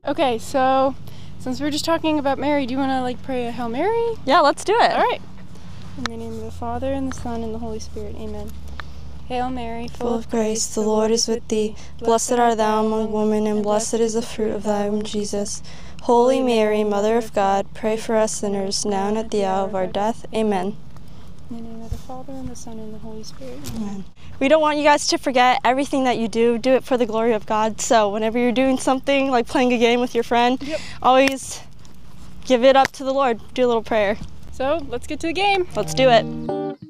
Okay, so since we're just talking about Mary, do you want to pray a Hail Mary? Yeah, let's do it. All right. In the name of the Father, and the Son, and the Holy Spirit. Amen. Hail Mary, full of grace, the Lord is with thee. Blessed art thou among women, and blessed is the fruit of thy womb, Jesus. Holy Mary, Mother of God, pray for us sinners, now and at the hour of our death. Amen. In the name of the Father, and the Son, and the Holy Spirit. Amen. We don't want you guys to forget everything that you do it for the glory of God. So whenever you're doing something like playing a game with your friend, always give it up to the Lord. Do a little prayer. So let's get to the game. Let's do it.